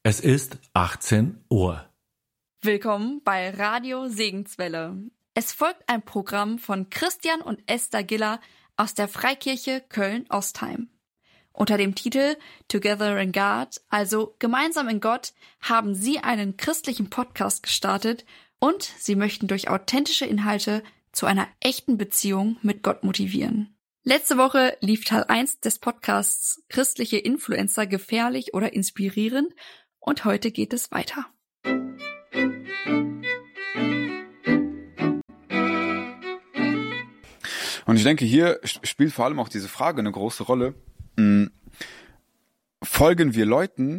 Es ist 18 Uhr. Willkommen bei Radio Segenswelle. Es folgt ein Programm von Christian und Esther Giller aus der Freikirche Köln-Ostheim. Unter dem Titel Together in God, also Gemeinsam in Gott, haben sie einen christlichen Podcast gestartet und sie möchten durch authentische Inhalte zu einer echten Beziehung mit Gott motivieren. Letzte Woche lief Teil 1 des Podcasts Christliche Influencer gefährlich oder inspirierend und heute geht es weiter. Und ich denke, hier spielt vor allem auch diese Frage eine große Rolle. Verfolgen wir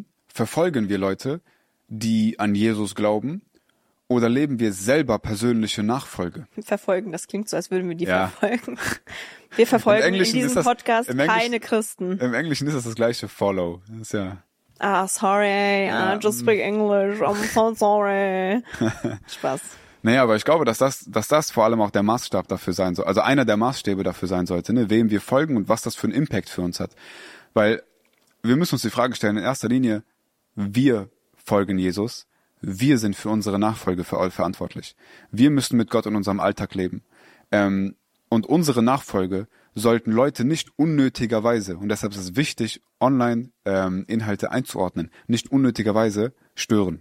Leute, die an Jesus glauben, oder leben wir selber persönliche Nachfolge? Verfolgen, das klingt so, als würden wir die verfolgen. Wir verfolgen in diesem Podcast keine Christen. Im Englischen ist das gleiche Follow. Das ist ja... Sorry, I just speak English, I'm so sorry. Spaß. Naja, aber ich glaube, dass das vor allem auch der Maßstab dafür sein soll, also einer der Maßstäbe dafür sein sollte, ne, wem wir folgen und was das für einen Impact für uns hat. Weil wir müssen uns die Frage stellen, in erster Linie, wir folgen Jesus, wir sind für unsere Nachfolge verantwortlich. Wir müssen mit Gott in unserem Alltag leben. Und unsere Nachfolge sollten Leute nicht unnötigerweise, und deshalb ist es wichtig, Online-Inhalte einzuordnen, nicht unnötigerweise stören.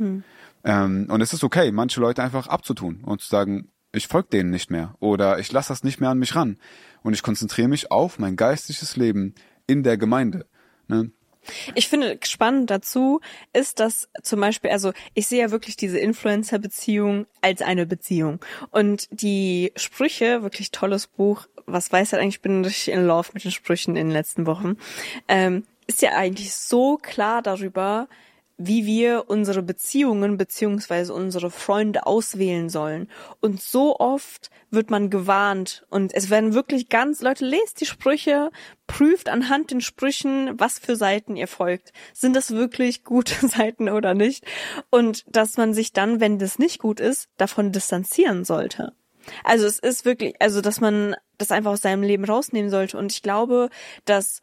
Und es ist okay, manche Leute einfach abzutun und zu sagen, ich folge denen nicht mehr oder ich lasse das nicht mehr an mich ran und ich konzentriere mich auf mein geistliches Leben in der Gemeinde. Ne? Ich finde spannend dazu ist, dass zum Beispiel, also ich sehe ja wirklich diese Influencer-Beziehung als eine Beziehung. Und die Sprüche, wirklich tolles Buch, was weiß er eigentlich, ich bin richtig in Love mit den Sprüchen in den letzten Wochen, ist ja eigentlich so klar darüber, wie wir unsere Beziehungen beziehungsweise unsere Freunde auswählen sollen. Und so oft wird man gewarnt und es werden wirklich Leute, lest die Sprüche, prüft anhand den Sprüchen, was für Seiten ihr folgt. Sind das wirklich gute Seiten oder nicht? Und dass man sich dann, wenn das nicht gut ist, davon distanzieren sollte. Also es ist wirklich, also dass man das einfach aus seinem Leben rausnehmen sollte. Und ich glaube, dass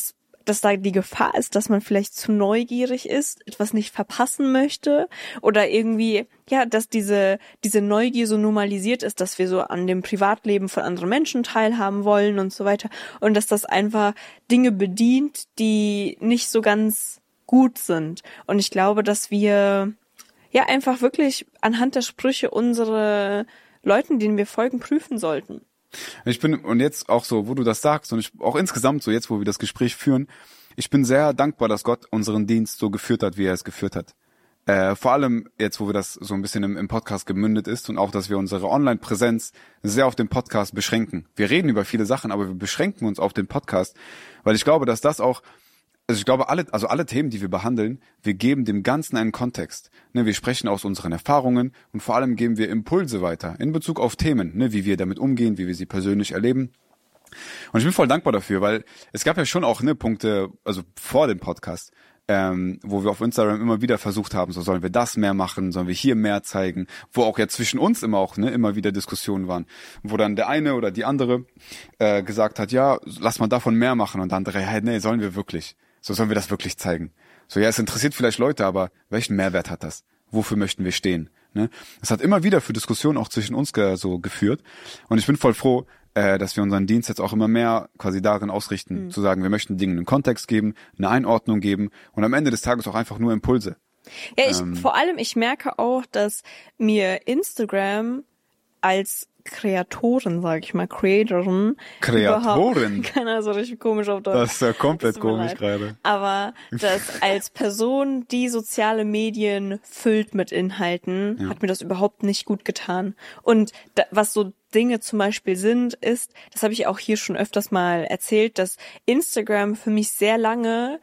da die Gefahr ist, dass man vielleicht zu neugierig ist, etwas nicht verpassen möchte oder irgendwie, ja, dass diese Neugier so normalisiert ist, dass wir so an dem Privatleben von anderen Menschen teilhaben wollen und so weiter und dass das einfach Dinge bedient, die nicht so ganz gut sind. Und ich glaube, dass wir ja einfach wirklich anhand der Sprüche unsere Leuten, denen wir folgen, prüfen sollten. Und jetzt auch so, wo du das sagst und auch insgesamt so jetzt, wo wir das Gespräch führen, ich bin sehr dankbar, dass Gott unseren Dienst so geführt hat, wie er es geführt hat. Vor allem jetzt, wo wir das so ein bisschen im Podcast gemündet ist und auch, dass wir unsere Online-Präsenz sehr auf den Podcast beschränken. Wir reden über viele Sachen, aber wir beschränken uns auf den Podcast, weil ich glaube, dass das auch, also ich glaube, alle Themen, die wir behandeln, wir geben dem Ganzen einen Kontext. Ne, wir sprechen aus unseren Erfahrungen und vor allem geben wir Impulse weiter in Bezug auf Themen, ne, wie wir damit umgehen, wie wir sie persönlich erleben. Und ich bin voll dankbar dafür, weil es gab ja schon auch Punkte, also vor dem Podcast, wo wir auf Instagram immer wieder versucht haben, so sollen wir das mehr machen, sollen wir hier mehr zeigen, wo auch ja zwischen uns immer wieder Diskussionen waren, wo dann der eine oder die andere gesagt hat, ja, lass mal davon mehr machen und der andere, hey, nee, sollen wir wirklich? So sollen wir das wirklich zeigen. So, ja, es interessiert vielleicht Leute, aber welchen Mehrwert hat das? Wofür möchten wir stehen? Ne? Das hat immer wieder für Diskussionen auch zwischen uns so geführt. Und ich bin voll froh, dass wir unseren Dienst jetzt auch immer mehr quasi darin ausrichten, zu sagen, wir möchten Dingen einen Kontext geben, eine Einordnung geben und am Ende des Tages auch einfach nur Impulse. Ja, ich merke auch, dass mir Instagram als Kreatorin, sag ich mal, Creatorin. Keiner so richtig komisch auf Deutsch. Das ist ja komplett komisch gerade. Aber das als Person, die soziale Medien füllt mit Inhalten, hat mir das überhaupt nicht gut getan. Und was so Dinge zum Beispiel ist, das habe ich auch hier schon öfters mal erzählt, dass Instagram für mich sehr lange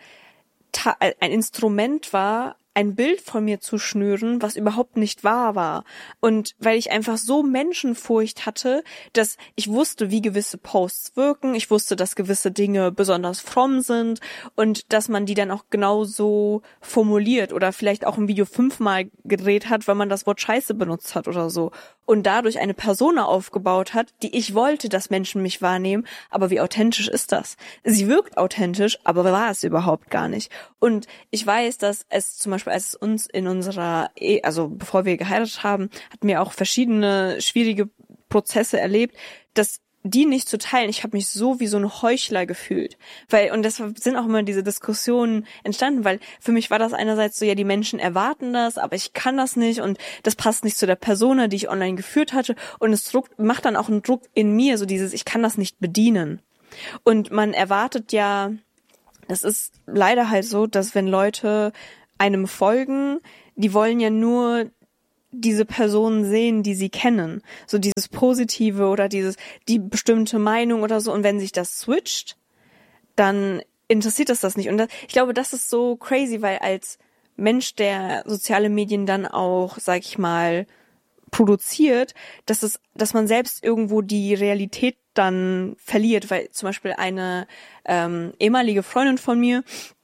ein Instrument war, ein Bild von mir zu schnüren, was überhaupt nicht wahr war. Und weil ich einfach so Menschenfurcht hatte, dass ich wusste, wie gewisse Posts wirken, ich wusste, dass gewisse Dinge besonders fromm sind und dass man die dann auch genauso formuliert oder vielleicht auch ein Video 5-mal gedreht hat, weil man das Wort Scheiße benutzt hat oder so. Und dadurch eine Persona aufgebaut hat, die ich wollte, dass Menschen mich wahrnehmen. Aber wie authentisch ist das? Sie wirkt authentisch, aber war es überhaupt gar nicht. Und ich weiß, dass es zum Beispiel Beispiel, als es uns in unserer also bevor wir geheiratet haben, hatten wir auch verschiedene schwierige Prozesse erlebt, dass die nicht zu teilen. Ich habe mich so wie so ein Heuchler gefühlt. Und deshalb sind auch immer diese Diskussionen entstanden, weil für mich war das einerseits so, ja, die Menschen erwarten das, aber ich kann das nicht und das passt nicht zu der Persona, die ich online geführt hatte und es macht dann auch einen Druck in mir, so dieses, ich kann das nicht bedienen. Und man erwartet ja, das ist leider halt so, dass wenn Leute einem folgen, die wollen ja nur diese Personen sehen, die sie kennen. So dieses Positive oder die bestimmte Meinung oder so. Und wenn sich das switcht, dann interessiert das nicht. Und ich glaube, das ist so crazy, weil als Mensch, der soziale Medien dann auch, sag ich mal, produziert, dass man selbst irgendwo die Realität dann verliert. Weil zum Beispiel eine ehemalige Freundin von mir,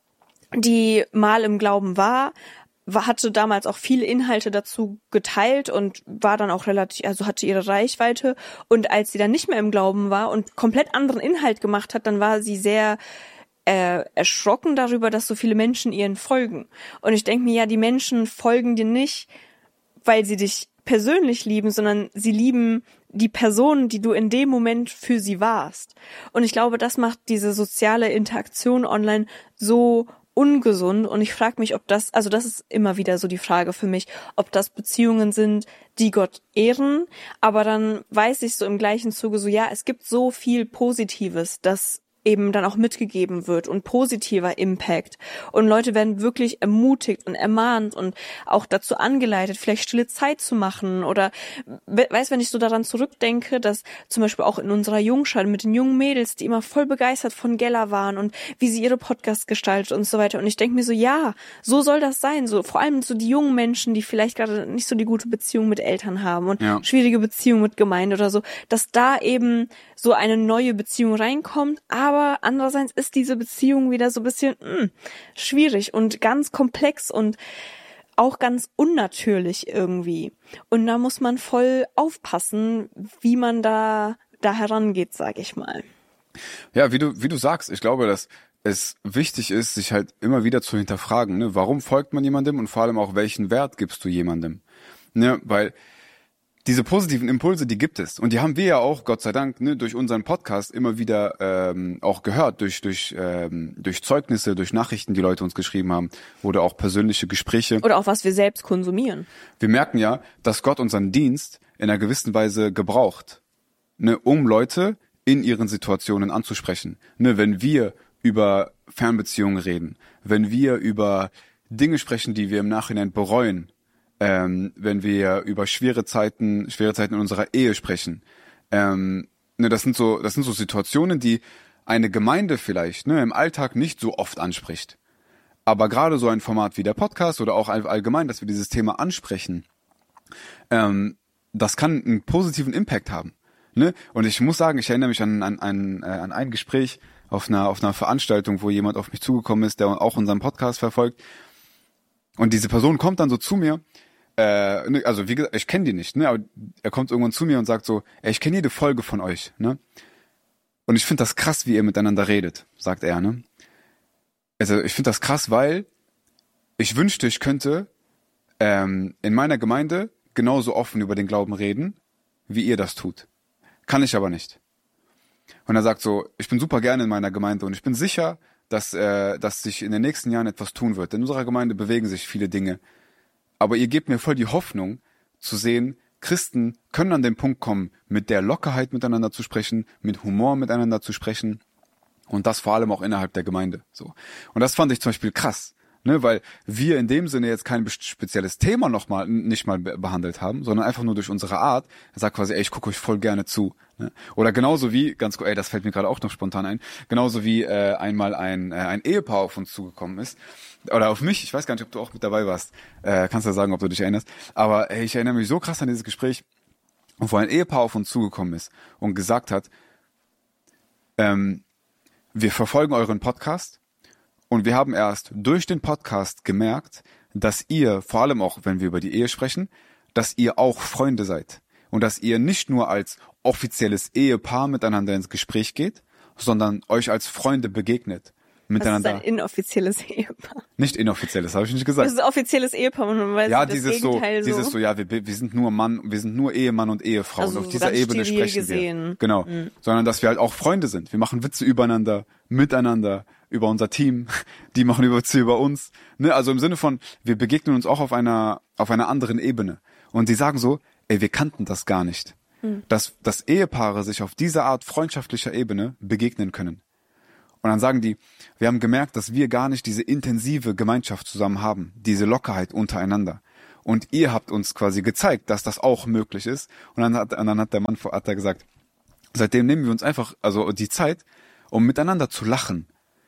die mal im Glauben hatte damals auch viele Inhalte dazu geteilt und war dann auch hatte ihre Reichweite. Und als sie dann nicht mehr im Glauben war und komplett anderen Inhalt gemacht hat, dann war sie sehr erschrocken darüber, dass so viele Menschen ihren folgen. Und ich denke mir, ja, die Menschen folgen dir nicht, weil sie dich persönlich lieben, sondern sie lieben die Person, die du in dem Moment für sie warst. Und ich glaube, das macht diese soziale Interaktion online so ungesund und ich frage mich, ob das ist immer wieder so die Frage für mich, ob das Beziehungen sind, die Gott ehren, aber dann weiß ich so im gleichen Zuge so, ja, es gibt so viel Positives, das eben dann auch mitgegeben wird und positiver Impact und Leute werden wirklich ermutigt und ermahnt und auch dazu angeleitet, vielleicht stille Zeit zu machen oder wenn ich so daran zurückdenke, dass zum Beispiel auch in unserer Jungschar mit den jungen Mädels, die immer voll begeistert von Gella waren und wie sie ihre Podcasts gestaltet und so weiter und ich denke mir so, ja, so soll das sein, so vor allem so die jungen Menschen, die vielleicht gerade nicht so die gute Beziehung mit Eltern haben und schwierige Beziehung mit Gemeinde oder so, dass da eben so eine neue Beziehung reinkommt, aber andererseits ist diese Beziehung wieder so ein bisschen schwierig und ganz komplex und auch ganz unnatürlich irgendwie. Und da muss man voll aufpassen, wie man da herangeht, sag ich mal. Ja, wie du sagst, ich glaube, dass es wichtig ist, sich halt immer wieder zu hinterfragen, ne? Warum folgt man jemandem und vor allem auch, welchen Wert gibst du jemandem? Ne? Weil diese positiven Impulse, die gibt es. Und die haben wir ja auch, Gott sei Dank, ne, durch unseren Podcast immer wieder auch gehört, durch Zeugnisse, durch Nachrichten, die Leute uns geschrieben haben, oder auch persönliche Gespräche. Oder auch, was wir selbst konsumieren. Wir merken ja, dass Gott unseren Dienst in einer gewissen Weise gebraucht, ne, um Leute in ihren Situationen anzusprechen. Ne, wenn wir über Fernbeziehungen reden, wenn wir über Dinge sprechen, die wir im Nachhinein bereuen, wenn wir über schwere Zeiten in unserer Ehe sprechen. Ne, das sind so Situationen, die eine Gemeinde vielleicht im Alltag nicht so oft anspricht. Aber gerade so ein Format wie der Podcast oder auch allgemein, dass wir dieses Thema ansprechen, das kann einen positiven Impact haben. Ne? Und ich muss sagen, ich erinnere mich an ein Gespräch auf einer Veranstaltung, wo jemand auf mich zugekommen ist, der auch unseren Podcast verfolgt. Und diese Person kommt dann so zu mir, also wie gesagt, ich kenne die nicht, ne? Aber er kommt irgendwann zu mir und sagt so, ich kenne jede Folge von euch, ne? Und ich finde das krass, wie ihr miteinander redet, sagt er, ne? Also ich finde das krass, weil ich wünschte, ich könnte in meiner Gemeinde genauso offen über den Glauben reden, wie ihr das tut. Kann ich aber nicht. Und er sagt so, ich bin super gerne in meiner Gemeinde und ich bin sicher, dass sich in den nächsten Jahren etwas tun wird. In unserer Gemeinde bewegen sich viele Dinge. Aber ihr gebt mir voll die Hoffnung zu sehen, Christen können an den Punkt kommen, mit der Lockerheit miteinander zu sprechen, mit Humor miteinander zu sprechen und das vor allem auch innerhalb der Gemeinde. So. Und das fand ich zum Beispiel krass, ne, weil wir in dem Sinne jetzt kein spezielles Thema nicht mal behandelt haben, sondern einfach nur durch unsere Art. Er sagt quasi, ich gucke euch voll gerne zu. Ne? Oder genauso wie, das fällt mir gerade auch noch spontan ein, genauso wie einmal ein Ehepaar auf uns zugekommen ist, oder auf mich, ich weiß gar nicht, ob du auch mit dabei warst, kannst ja sagen, ob du dich erinnerst, aber ich erinnere mich so krass an dieses Gespräch, wo ein Ehepaar auf uns zugekommen ist und gesagt hat, wir verfolgen euren Podcast und wir haben erst durch den Podcast gemerkt, dass ihr, vor allem auch, wenn wir über die Ehe sprechen, dass ihr auch Freunde seid und dass ihr nicht nur als offizielles Ehepaar miteinander ins Gespräch geht, sondern euch als Freunde begegnet. miteinander. Das ist ein inoffizielles Ehepaar. Nicht inoffiziell, das habe ich nicht gesagt. Das ist ein offizielles Ehepaar, man weiß Ja, das dieses Gegenteil so, ja, wir sind nur Mann, wir sind nur Ehemann und Ehefrau. Also und auf so dieser ganz Ebene steril sprechen gesehen. wir. Genau. Sondern, dass wir halt auch Freunde sind. Wir machen Witze übereinander, miteinander, über unser Team. Die machen Witze über uns. Ne? Also im Sinne von, wir begegnen uns auch auf einer anderen Ebene. Und sie sagen so, ey, wir kannten das gar nicht. Dass Ehepaare sich auf dieser Art freundschaftlicher Ebene begegnen können. Und dann sagen die, wir haben gemerkt, dass wir gar nicht diese intensive Gemeinschaft zusammen haben, diese Lockerheit untereinander. Und ihr habt uns quasi gezeigt, dass das auch möglich ist. Und dann hat der Mann hat er gesagt, seitdem nehmen wir uns einfach also die Zeit, um miteinander zu lachen,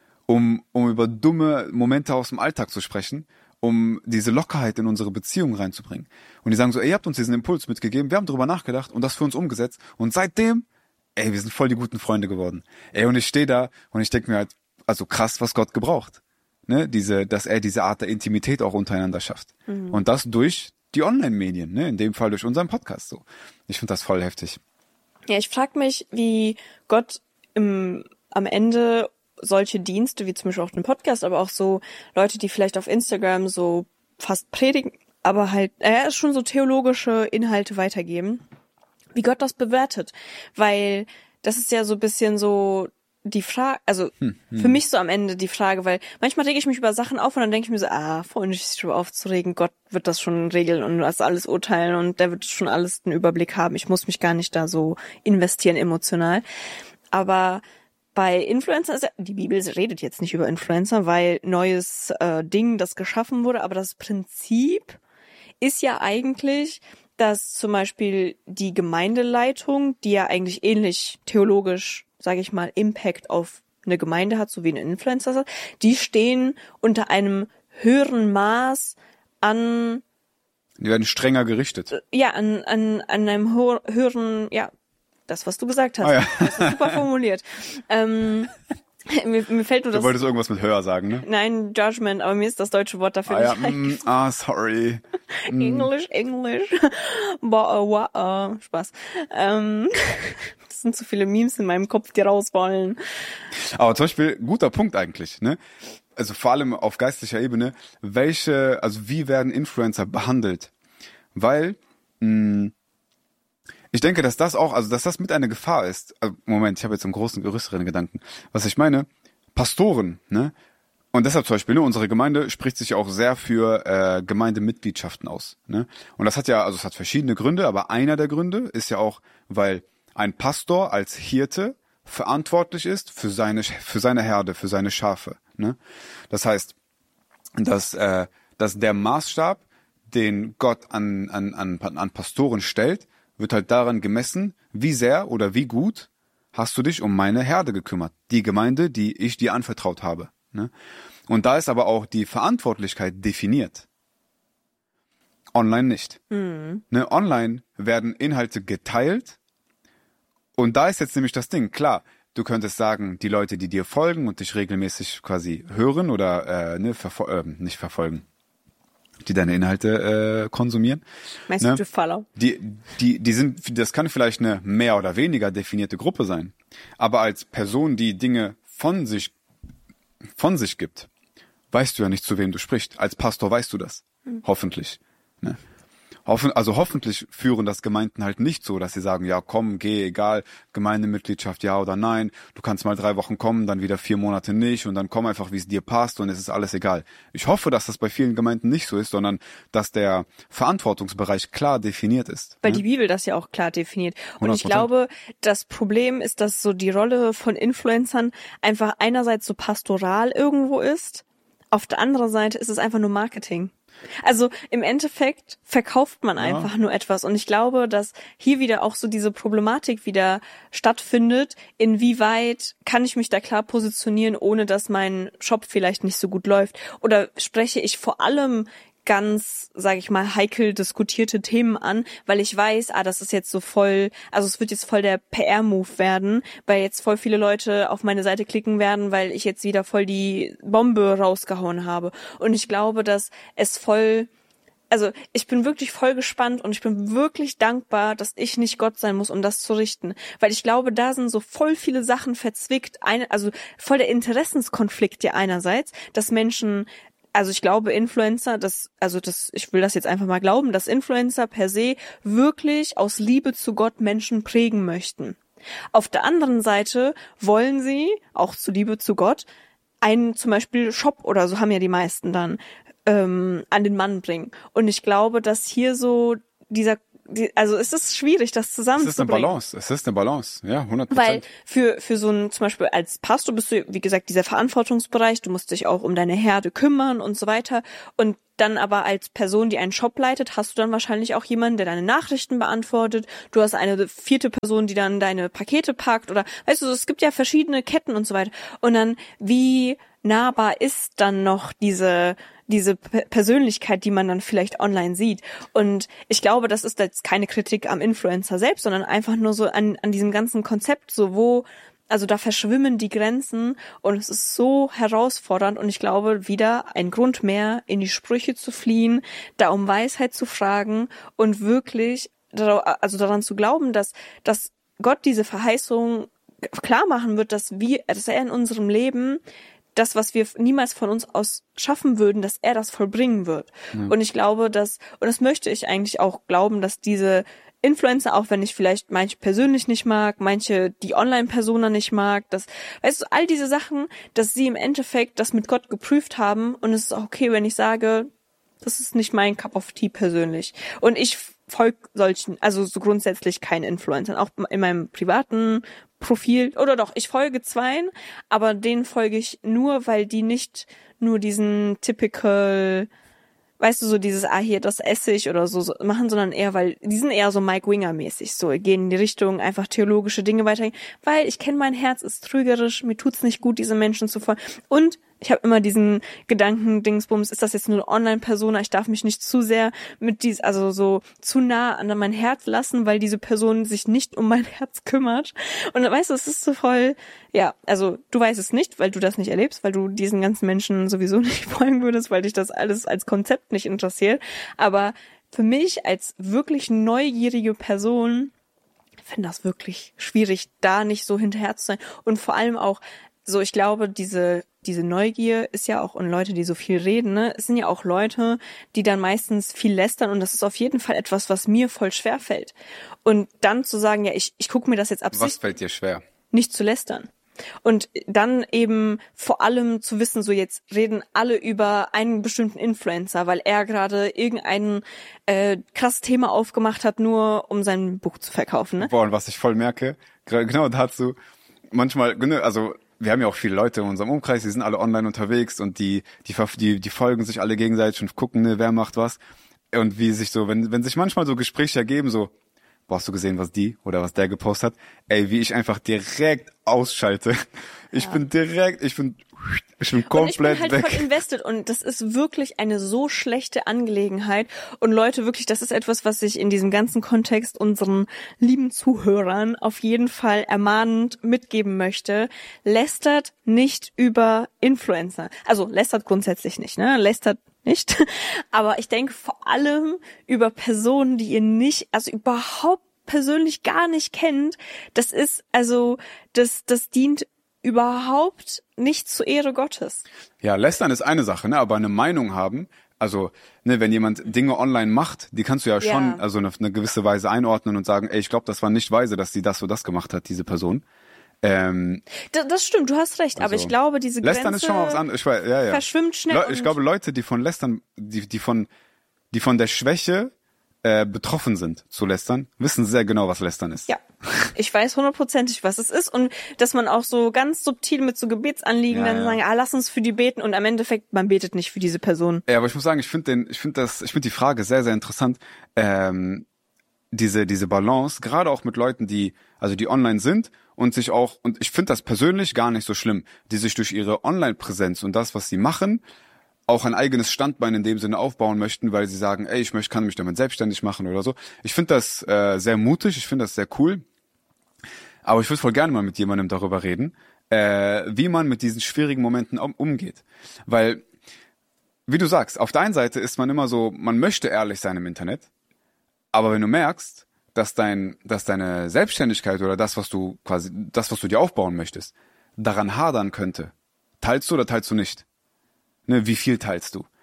um über dumme Momente aus dem Alltag zu sprechen, um diese Lockerheit in unsere Beziehung reinzubringen. Und die sagen so, ey, ihr habt uns diesen Impuls mitgegeben, wir haben drüber nachgedacht und das für uns umgesetzt. Und seitdem, ey, wir sind voll die guten Freunde geworden. Ey, und ich stehe da und ich denke mir halt, also krass, was Gott gebraucht. Ne? Dass er diese Art der Intimität auch untereinander schafft. Und das durch die Online-Medien, ne? In dem Fall durch unseren Podcast so. Ich finde das voll heftig. Ja, ich frage mich, wie Gott am Ende solche Dienste, wie zum Beispiel auch den Podcast, aber auch so Leute, die vielleicht auf Instagram so fast predigen, aber halt schon so theologische Inhalte weitergeben, wie Gott das bewertet. Weil das ist ja so ein bisschen so die Frage, also für mich so am Ende die Frage, weil manchmal rege ich mich über Sachen auf und dann denke ich mir so, vorhin sich darüber aufzuregen, Gott wird das schon regeln und das alles urteilen und der wird schon alles einen Überblick haben. Ich muss mich gar nicht da so investieren emotional. Aber bei Influencern, die Bibel redet jetzt nicht über Influencer, weil neues Ding, das geschaffen wurde, aber das Prinzip ist ja eigentlich, dass zum Beispiel die Gemeindeleitung, die ja eigentlich ähnlich theologisch, sage ich mal, Impact auf eine Gemeinde hat, so wie ein Influencer hat, die stehen unter einem höheren Maß an... Die werden strenger gerichtet. Ja, an einem höheren, ja, das, was du gesagt hast. Ja. Das ist super formuliert. Mir fällt nur das... Du wolltest irgendwas mit höher sagen, ne? Nein, Judgment, aber mir ist das deutsche Wort dafür nicht eingefallen. Sorry. Englisch. Spaß. Das sind zu viele Memes in meinem Kopf, die raus wollen. Aber zum Beispiel, guter Punkt eigentlich, ne? Also vor allem auf geistlicher Ebene, wie werden Influencer behandelt? Weil, ich denke, dass das mit einer Gefahr ist. Moment, ich habe jetzt einen größeren Gedanken. Was ich meine, Pastoren, ne? Und deshalb zum Beispiel, ne, unsere Gemeinde spricht sich auch sehr für Gemeindemitgliedschaften aus, ne? Und das hat es hat verschiedene Gründe, aber einer der Gründe ist ja auch, weil ein Pastor als Hirte verantwortlich ist für seine Herde, für seine Schafe, ne? Das heißt, dass der Maßstab, den Gott an Pastoren stellt, wird halt daran gemessen, wie sehr oder wie gut hast du dich um meine Herde gekümmert, die Gemeinde, die ich dir anvertraut habe, ne? Und da ist aber auch die Verantwortlichkeit definiert. Online nicht. Ne? Online werden Inhalte geteilt und da ist jetzt nämlich das Ding, klar, du könntest sagen, die Leute, die dir folgen und dich regelmäßig quasi hören oder nicht verfolgen, die deine Inhalte konsumieren. Meinst du Follow? Die sind, das kann vielleicht eine mehr oder weniger definierte Gruppe sein. Aber als Person, die Dinge von sich gibt, weißt du ja nicht, zu wem du sprichst. Als Pastor weißt du das. Hoffentlich. Ne? Hoffentlich führen das Gemeinden halt nicht so, dass sie sagen, ja komm, geh, egal, Gemeindemitgliedschaft ja oder nein, du kannst mal 3 Wochen kommen, dann wieder 4 Monate nicht und dann komm einfach, wie es dir passt und es ist alles egal. Ich hoffe, dass das bei vielen Gemeinden nicht so ist, sondern dass der Verantwortungsbereich klar definiert ist. Weil die Bibel das ja auch klar definiert. Und 100%. ich glaube, das Problem ist, dass so die Rolle von Influencern einfach einerseits so pastoral irgendwo ist, auf der anderen Seite ist es einfach nur Marketing. Also im Endeffekt verkauft man einfach nur etwas und ich glaube, dass hier wieder auch so diese Problematik wieder stattfindet, inwieweit kann ich mich da klar positionieren, ohne dass mein Shop vielleicht nicht so gut läuft oder spreche ich vor allem ganz, sage ich mal, heikel diskutierte Themen an, weil ich weiß, das ist jetzt so voll, also es wird jetzt voll der PR-Move werden, weil jetzt voll viele Leute auf meine Seite klicken werden, weil ich jetzt wieder voll die Bombe rausgehauen habe. Und ich glaube, dass es also ich bin wirklich voll gespannt und ich bin wirklich dankbar, dass ich nicht Gott sein muss, um das zu richten. Weil ich glaube, da sind so voll viele Sachen verzwickt. Also voll der Interessenskonflikt ja einerseits, dass Menschen, also ich glaube Influencer, ich will das jetzt einfach mal glauben, dass Influencer per se wirklich aus Liebe zu Gott Menschen prägen möchten. Auf der anderen Seite wollen sie, auch zu Liebe zu Gott, einen zum Beispiel Shop oder so haben ja die meisten dann, an den Mann bringen. Und ich glaube, dass hier so also es ist schwierig, das zusammenzubringen. Es ist eine Balance, ja, 100%. Weil für so ein, zum Beispiel als Pastor bist du, wie gesagt, dieser Verantwortungsbereich, du musst dich auch um deine Herde kümmern und so weiter. Und dann aber als Person, die einen Shop leitet, hast du dann wahrscheinlich auch jemanden, der deine Nachrichten beantwortet. Du hast eine vierte Person, die dann deine Pakete packt oder, weißt du, es gibt ja verschiedene Ketten und so weiter. Und dann, wie nahbar ist dann noch diese Persönlichkeit, die man dann vielleicht online sieht. Und ich glaube, das ist jetzt keine Kritik am Influencer selbst, sondern einfach nur so an diesem ganzen Konzept, so also da verschwimmen die Grenzen und es ist so herausfordernd und ich glaube, wieder ein Grund mehr, in die Sprüche zu fliehen, da um Weisheit zu fragen und wirklich daran zu glauben, dass Gott diese Verheißung klar machen wird, dass er in unserem Leben das, was wir niemals von uns aus schaffen würden, dass er das vollbringen wird. Mhm. Und ich glaube, und das möchte ich eigentlich auch glauben, dass diese Influencer, auch wenn ich vielleicht manche persönlich nicht mag, manche die Online-Persona nicht mag, weißt du, all diese Sachen, dass sie im Endeffekt das mit Gott geprüft haben und es ist auch okay, wenn ich sage, das ist nicht mein Cup of Tea persönlich. Und ich folge solchen, also so grundsätzlich keinen Influencern, auch in meinem privaten Profil, oder doch, ich folge zweien, aber denen folge ich nur, weil die nicht nur diesen typical, weißt du, so dieses, hier, das esse ich oder so machen, sondern eher, weil die sind eher so Mike Winger-mäßig, so gehen in die Richtung, einfach theologische Dinge weitergehen, weil ich kenne, mein Herz ist trügerisch, mir tut's nicht gut, diese Menschen zu folgen. Und ich habe immer diesen Gedanken, Dingsbums, ist das jetzt nur eine Online-Persona? Ich darf mich nicht zu sehr also so zu nah an mein Herz lassen, weil diese Person sich nicht um mein Herz kümmert. Und weißt du, es ist so voll, ja, also du weißt es nicht, weil du das nicht erlebst, weil du diesen ganzen Menschen sowieso nicht folgen würdest, weil dich das alles als Konzept nicht interessiert. Aber für mich als wirklich neugierige Person finde das wirklich schwierig, da nicht so hinterher zu sein. Und vor allem auch so, ich glaube, diese Neugier ist ja auch, und Leute, die so viel reden, ne, es sind ja auch Leute, die dann meistens viel lästern und das ist auf jeden Fall etwas, was mir voll schwer fällt. Und dann zu sagen, ja, ich gucke mir das jetzt absichtlich. Was fällt dir schwer? Nicht zu lästern. Und dann eben vor allem zu wissen, so jetzt reden alle über einen bestimmten Influencer, weil er gerade irgendein krasses Thema aufgemacht hat, nur um sein Buch zu verkaufen. Ne? Boah, und was ich voll merke, genau dazu, manchmal, also wir haben ja auch viele Leute in unserem Umkreis, die sind alle online unterwegs und die folgen sich alle gegenseitig und gucken, ne, wer macht was. Und wie sich so, wenn sich manchmal so Gespräche ergeben, so, boah, hast du gesehen, was die oder was der gepostet hat? Ey, wie ich einfach direkt ausschalte. Ich bin komplett und ich bin halt weg. Voll invested und das ist wirklich eine so schlechte Angelegenheit und Leute, wirklich, das ist etwas, was ich in diesem ganzen Kontext unseren lieben Zuhörern auf jeden Fall ermahnend mitgeben möchte. Lästert nicht über Influencer. Also lästert grundsätzlich nicht, ne? Lästert nicht. Aber ich denke vor allem über Personen, die ihr nicht, also überhaupt persönlich gar nicht kennt. Das ist, also, das dient überhaupt nicht zur Ehre Gottes. Ja, lästern ist eine Sache, ne, aber eine Meinung haben, also, ne, wenn jemand Dinge online macht, die kannst du ja schon, also auf eine gewisse Weise einordnen und sagen, ey, ich glaube, das war nicht weise, dass sie das oder das gemacht hat, diese Person. Das stimmt, du hast recht, aber ich glaube, diese Grenze Lästern ist schon mal was anderes. Verschwimmt schnell. Ich glaube, Leute, die von Lästern, die von der Schwäche betroffen sind zu lästern, wissen sehr genau, was Lästern ist. Ja, ich weiß 100%, was es ist und dass man auch so ganz subtil mit so Gebetsanliegen dann sagen, lass uns für die beten und am Endeffekt, man betet nicht für diese Person. Ja, aber ich muss sagen, ich finde die Frage sehr, sehr interessant, diese Balance, gerade auch mit Leuten, die online sind und ich finde das persönlich gar nicht so schlimm, die sich durch ihre Online-Präsenz und das, was sie machen, auch ein eigenes Standbein in dem Sinne aufbauen möchten, weil sie sagen, ey, kann mich damit selbstständig machen oder so. Ich finde das sehr mutig, ich finde das sehr cool. Aber ich würde voll gerne mal mit jemandem darüber reden, wie man mit diesen schwierigen Momenten umgeht. Weil wie du sagst, auf der einen Seite ist man immer so, man möchte ehrlich sein im Internet, aber wenn du merkst, dass deine Selbstständigkeit oder das, was du dir aufbauen möchtest, daran hadern könnte, teilst du oder teilst du nicht? Ne, wie viel teilst du?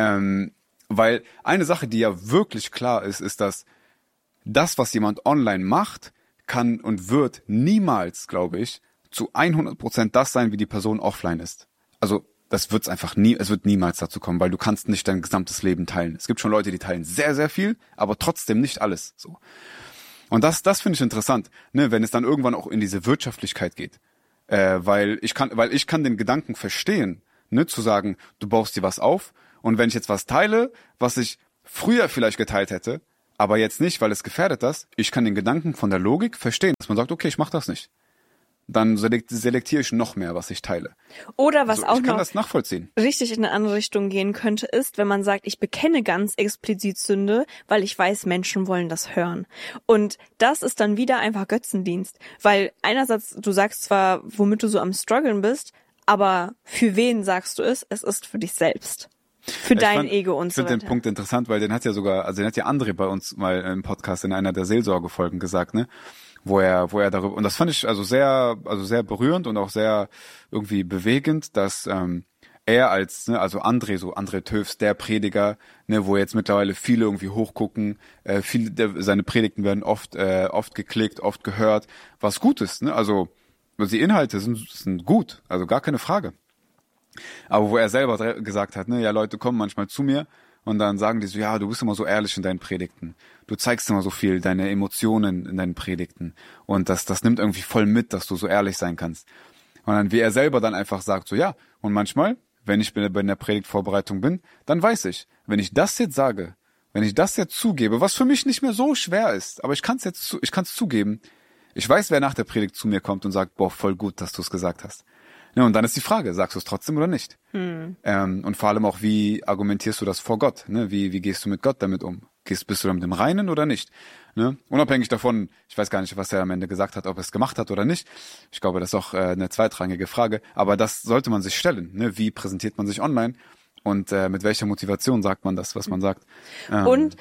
Weil eine Sache, die ja wirklich klar ist, dass das, was jemand online macht, kann und wird niemals, glaube ich, zu 100% das sein, wie die Person offline ist. Also es wird niemals dazu kommen, weil du kannst nicht dein gesamtes Leben teilen. Es gibt schon Leute, die teilen sehr, sehr viel, aber trotzdem nicht alles. So. Und das finde ich interessant, ne, wenn es dann irgendwann auch in diese Wirtschaftlichkeit geht. Weil ich kann den Gedanken verstehen, ne, zu sagen, du baust dir was auf und wenn ich jetzt was teile, was ich früher vielleicht geteilt hätte, aber jetzt nicht, weil es gefährdet das, ich kann den Gedanken von der Logik verstehen, dass man sagt, okay, ich mach das nicht. Dann selektiere ich noch mehr, was ich teile. Oder was auch ich kann noch das nachvollziehen. Richtig in eine andere Richtung gehen könnte, ist, wenn man sagt, ich bekenne ganz explizit Sünde, weil ich weiß, Menschen wollen das hören. Und das ist dann wieder einfach Götzendienst. Weil einerseits, du sagst zwar, womit du so am struggeln bist, aber für wen sagst du es? Es ist für dich selbst. Für dein Ego und so weiter. Ich finde den Punkt interessant, weil den hat ja André bei uns mal im Podcast in einer der Seelsorgefolgen gesagt, ne? Wo er darüber, und das fand ich also sehr berührend und auch sehr irgendwie bewegend, dass er als, ne, also André Töfs, der Prediger, ne, wo jetzt mittlerweile viele irgendwie hochgucken, seine Predigten werden oft geklickt, oft gehört, was gut ist, ne? Also die Inhalte sind gut, also gar keine Frage. Aber wo er selber gesagt hat, ne, ja, Leute kommen manchmal zu mir und dann sagen die so, ja, du bist immer so ehrlich in deinen Predigten. Du zeigst immer so viel, deine Emotionen in deinen Predigten. Und das nimmt irgendwie voll mit, dass du so ehrlich sein kannst. Und dann, wie er selber dann einfach sagt, so, ja, und manchmal, wenn ich bei der Predigtvorbereitung bin, dann weiß ich, wenn ich das jetzt sage, wenn ich das jetzt zugebe, was für mich nicht mehr so schwer ist, aber ich kann es zugeben, ich weiß, wer nach der Predigt zu mir kommt und sagt, boah, voll gut, dass du es gesagt hast. Ja, und dann ist die Frage, sagst du es trotzdem oder nicht? Und vor allem auch, wie argumentierst du das vor Gott? Ne? Wie gehst du mit Gott damit um? Bist du damit im Reinen oder nicht? Ne? Unabhängig davon, ich weiß gar nicht, was er am Ende gesagt hat, ob er es gemacht hat oder nicht. Ich glaube, das ist auch eine zweitrangige Frage. Aber das sollte man sich stellen. Ne? Wie präsentiert man sich online? Und mit welcher Motivation sagt man das, was man sagt? Und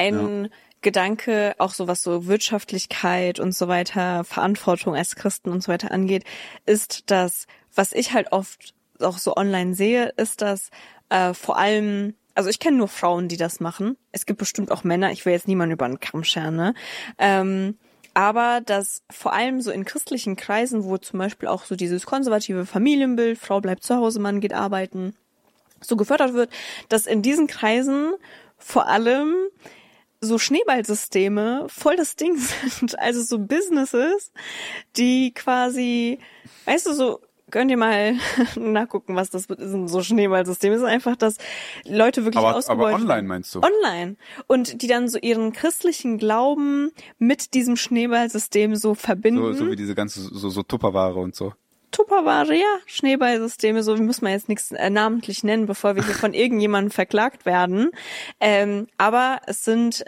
Gedanke, auch so was so Wirtschaftlichkeit und so weiter, Verantwortung als Christen und so weiter angeht, ist, dass, was ich halt oft auch so online sehe, ist, dass vor allem, also ich kenne nur Frauen, die das machen. Es gibt bestimmt auch Männer, ich will jetzt niemanden über den Kamm scheren, ne? Aber dass vor allem so in christlichen Kreisen, wo zum Beispiel auch so dieses konservative Familienbild, Frau bleibt zu Hause, Mann geht arbeiten, so gefördert wird, dass in diesen Kreisen vor allem so Schneeballsysteme voll das Ding sind. Also so Businesses, die quasi, weißt du, so, könnt ihr mal nachgucken, was das ist, so Schneeballsystem. Es ist einfach, dass Leute wirklich ausgebeutet. Aber online meinst du? Online. Und die dann so ihren christlichen Glauben mit diesem Schneeballsystem so verbinden. So wie diese ganze, so Tupperware und so. Tupperware, ja, Schneeballsysteme, so muss man jetzt nichts namentlich nennen, bevor wir hier von irgendjemandem verklagt werden. Aber es sind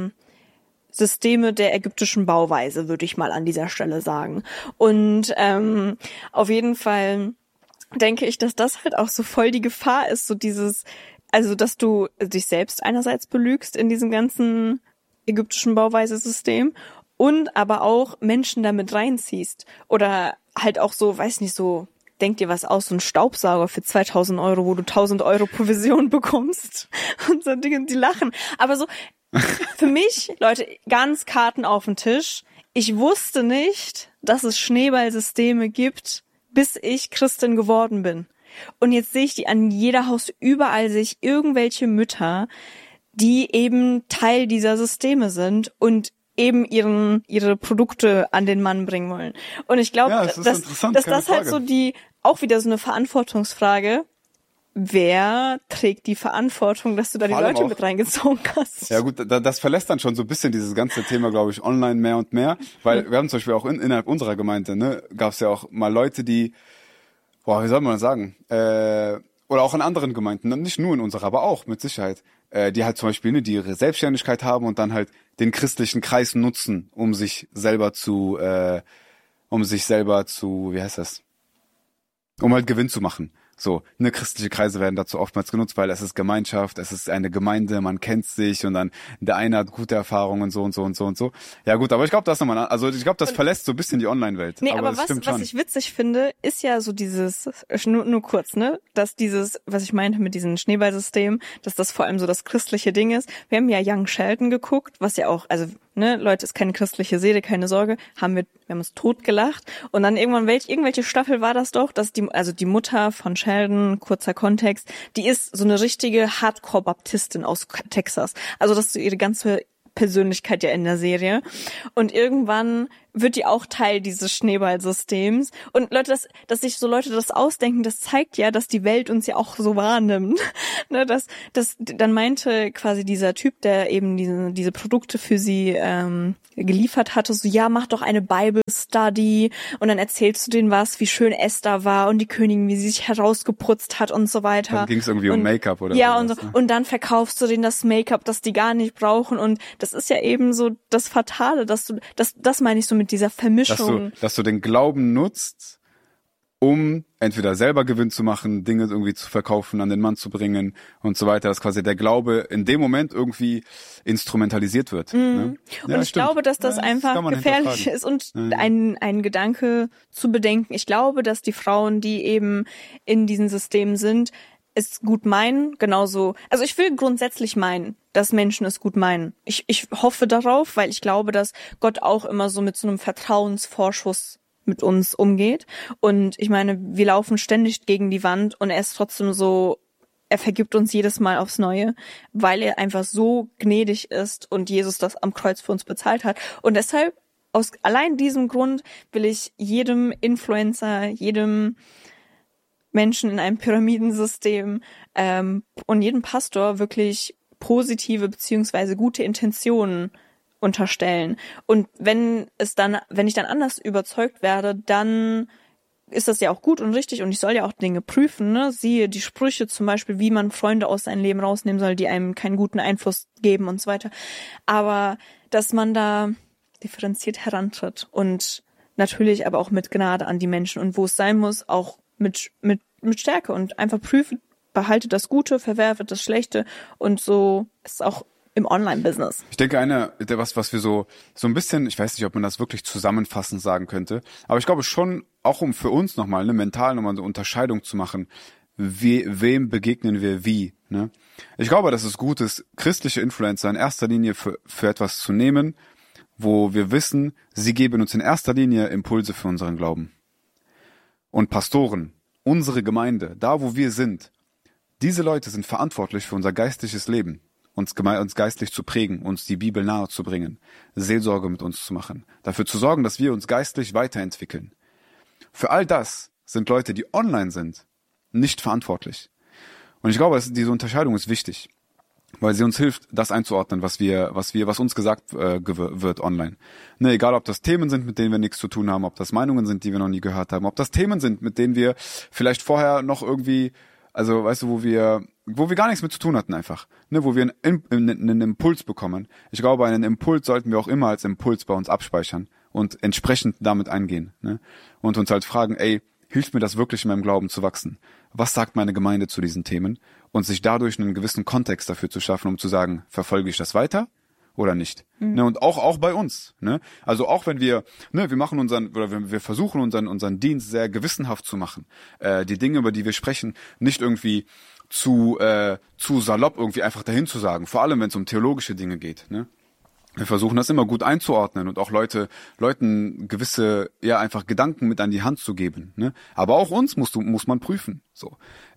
Systeme der ägyptischen Bauweise, würde ich mal an dieser Stelle sagen. Und auf jeden Fall denke ich, dass das halt auch so voll die Gefahr ist, so dieses, also dass du dich selbst einerseits belügst in diesem ganzen ägyptischen Bauweise-System und aber auch Menschen damit reinziehst oder halt auch so, weiß nicht, so, denk dir was aus, so ein Staubsauger für 2.000 €, wo du 1.000 € Provision bekommst und so Dinge, die lachen. Aber so, für mich, Leute, ganz Karten auf den Tisch. Ich wusste nicht, dass es Schneeballsysteme gibt, bis ich Christin geworden bin. Und jetzt sehe ich die an jeder Haus, überall sehe ich irgendwelche Mütter, die eben Teil dieser Systeme sind und eben ihre Produkte an den Mann bringen wollen. Und ich glaube, ja, dass das halt so auch wieder so eine Verantwortungsfrage. Wer trägt die Verantwortung, dass du da die Leute mit reingezogen hast? Ja gut, das verlässt dann schon so ein bisschen dieses ganze Thema, glaube ich, online mehr und mehr. Weil wir haben zum Beispiel auch innerhalb unserer Gemeinde, ne, gab es ja auch mal Leute, die, wie soll man das sagen, oder auch in anderen Gemeinden, nicht nur in unserer, aber auch mit Sicherheit, die halt zum Beispiel, ne, die ihre Selbstständigkeit haben und dann halt den christlichen Kreis nutzen, um sich selber zu, wie heißt das? Um halt Gewinn zu machen. So, ne, christliche Kreise werden dazu oftmals genutzt, weil es ist Gemeinschaft, es ist eine Gemeinde, man kennt sich und dann der eine hat gute Erfahrungen und so und so und so und so. Ja gut, aber ich glaube, das verlässt so ein bisschen die Online-Welt. Nee, aber was ich witzig finde, ist ja so dieses, nur kurz, ne, dass dieses, was ich meinte mit diesem Schneeballsystem, dass das vor allem so das christliche Ding ist. Wir haben ja Young Sheldon geguckt, was ja auch, also, ne, Leute, ist keine christliche Serie, keine Sorge, wir haben uns totgelacht und dann irgendwann, irgendwelche Staffel war das doch, dass die Mutter von Sheldon, kurzer Kontext, die ist so eine richtige Hardcore-Baptistin aus Texas. Also das ist so ihre ganze Persönlichkeit ja in der Serie. Und irgendwann wird die auch Teil dieses Schneeballsystems. Und Leute, dass sich so Leute das ausdenken, das zeigt ja, dass die Welt uns ja auch so wahrnimmt. Ne, dann meinte quasi dieser Typ, der eben diese Produkte für sie geliefert hatte, so, ja, mach doch eine Bible Study und dann erzählst du denen was, wie schön Esther war und die Königin, wie sie sich herausgeputzt hat und so weiter. Dann ging es irgendwie um Make-up oder ja, sowas, und so. Ne? Und dann verkaufst du denen das Make-up, das die gar nicht brauchen und das ist ja eben so das Fatale, das meine ich so mit dieser Vermischung. Dass du den Glauben nutzt, um entweder selber Gewinn zu machen, Dinge irgendwie zu verkaufen, an den Mann zu bringen und so weiter, dass quasi der Glaube in dem Moment irgendwie instrumentalisiert wird. Ne? Und ich glaube, dass das einfach gefährlich ist und ein Gedanke zu bedenken. Ich glaube, dass die Frauen, die eben in diesen Systemen sind, es gut meinen, genauso, also ich will grundsätzlich meinen, dass Menschen es gut meinen. Ich hoffe darauf, weil ich glaube, dass Gott auch immer so mit so einem Vertrauensvorschuss mit uns umgeht. Und ich meine, wir laufen ständig gegen die Wand und er ist trotzdem so, er vergibt uns jedes Mal aufs Neue, weil er einfach so gnädig ist und Jesus das am Kreuz für uns bezahlt hat. Und deshalb, aus allein diesem Grund will ich jedem Influencer, jedem Menschen in einem Pyramidensystem und jedem Pastor wirklich positive beziehungsweise gute Intentionen unterstellen. Und wenn ich dann anders überzeugt werde, dann ist das ja auch gut und richtig und ich soll ja auch Dinge prüfen, ne? Siehe die Sprüche zum Beispiel, wie man Freunde aus seinem Leben rausnehmen soll, die einem keinen guten Einfluss geben und so weiter. Aber dass man da differenziert herantritt und natürlich aber auch mit Gnade an die Menschen und wo es sein muss, auch mit Stärke und einfach prüfen, behalte das Gute, verwerfe das Schlechte und so ist auch im Online-Business. Ich denke, was wir so ein bisschen, ich weiß nicht, ob man das wirklich zusammenfassend sagen könnte, aber ich glaube schon, auch um für uns nochmal, mental nochmal eine Unterscheidung zu machen, wem begegnen wir wie, ne? Ich glaube, dass es gut ist, christliche Influencer in erster Linie für etwas zu nehmen, wo wir wissen, sie geben uns in erster Linie Impulse für unseren Glauben. Und Pastoren, unsere Gemeinde, da wo wir sind, diese Leute sind verantwortlich für unser geistliches Leben, uns geistlich zu prägen, uns die Bibel nahe zu bringen, Seelsorge mit uns zu machen, dafür zu sorgen, dass wir uns geistlich weiterentwickeln. Für all das sind Leute, die online sind, nicht verantwortlich. Und ich glaube, diese Unterscheidung ist wichtig, weil sie uns hilft, das einzuordnen, was uns gesagt wird online. Ne, egal, ob das Themen sind, mit denen wir nichts zu tun haben, ob das Meinungen sind, die wir noch nie gehört haben, ob das Themen sind, mit denen wir vielleicht vorher noch irgendwie, also weißt du, wo wir gar nichts mit zu tun hatten einfach, ne, wo wir einen Impuls bekommen. Ich glaube, einen Impuls sollten wir auch immer als Impuls bei uns abspeichern und entsprechend damit eingehen, ne, und uns halt fragen, ey, hilft mir das wirklich in meinem Glauben zu wachsen? Was sagt meine Gemeinde zu diesen Themen? Und sich dadurch einen gewissen Kontext dafür zu schaffen, um zu sagen, verfolge ich das weiter oder nicht? Ne, und auch bei uns, ne? Also auch wenn wir, ne, wir versuchen unseren Dienst sehr gewissenhaft zu machen, die Dinge, über die wir sprechen, nicht irgendwie zu salopp irgendwie einfach dahin zu sagen, vor allem wenn es um theologische Dinge geht, ne? Wir versuchen das immer gut einzuordnen und auch Leuten gewisse, ja, einfach Gedanken mit an die Hand zu geben, ne? Aber auch uns muss man prüfen, so.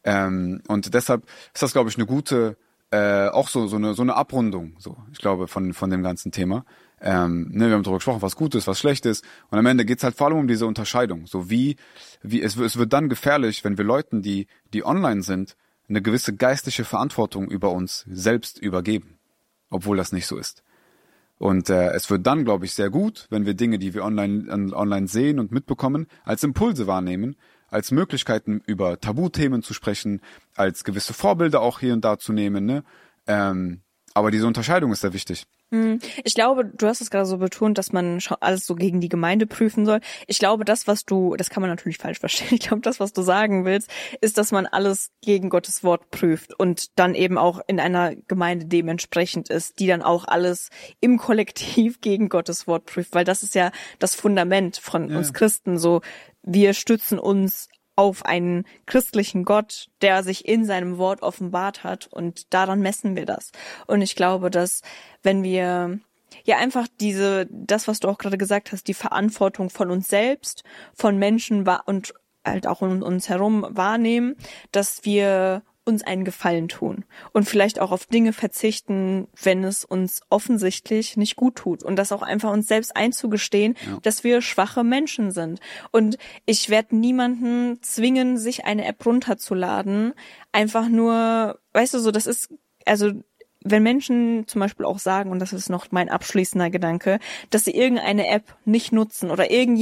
Und deshalb ist das, glaube ich, eine gute, auch so eine Abrundung, so. Ich glaube, von dem ganzen Thema. Wir haben darüber gesprochen, was gut ist, was schlecht ist. Und am Ende geht's halt vor allem um diese Unterscheidung. So wie es wird dann gefährlich, wenn wir Leuten, die online sind, eine gewisse geistliche Verantwortung über uns selbst übergeben. Obwohl das nicht so ist. Und es wird dann, glaube ich, sehr gut, wenn wir Dinge, die wir online sehen und mitbekommen, als Impulse wahrnehmen, als Möglichkeiten über Tabuthemen zu sprechen, als gewisse Vorbilder auch hier und da zu nehmen, ne? Aber diese Unterscheidung ist sehr wichtig. Ich glaube, du hast es gerade so betont, dass man alles so gegen die Gemeinde prüfen soll. Ich glaube, das kann man natürlich falsch verstehen. Ich glaube, das, was du sagen willst, ist, dass man alles gegen Gottes Wort prüft und dann eben auch in einer Gemeinde dementsprechend ist, die dann auch alles im Kollektiv gegen Gottes Wort prüft, weil das ist ja das Fundament von uns Christen, so wir stützen uns auf einen christlichen Gott, der sich in seinem Wort offenbart hat und daran messen wir das. Und ich glaube, dass wenn wir ja einfach das, was du auch gerade gesagt hast, die Verantwortung von uns selbst, von Menschen und halt auch um uns herum wahrnehmen, dass wir uns einen Gefallen tun und vielleicht auch auf Dinge verzichten, wenn es uns offensichtlich nicht gut tut und das auch einfach uns selbst einzugestehen, dass wir schwache Menschen sind. Und ich werde niemanden zwingen, sich eine App runterzuladen, einfach nur, weißt du, so, das ist, also wenn Menschen zum Beispiel auch sagen, und das ist noch mein abschließender Gedanke, dass sie irgendeine App nicht nutzen oder